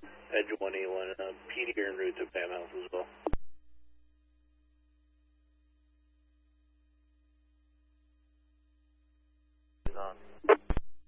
Edge 181, PD en route to Pam House as well.